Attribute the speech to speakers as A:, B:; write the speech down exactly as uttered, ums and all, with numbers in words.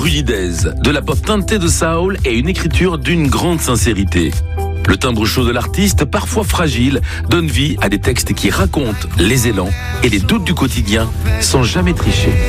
A: Ruidez, de la pop teintée de soul et une écriture d'une grande sincérité. Le timbre chaud de l'artiste, parfois fragile, donne vie à des textes qui racontent les élans et les doutes du quotidien sans jamais tricher.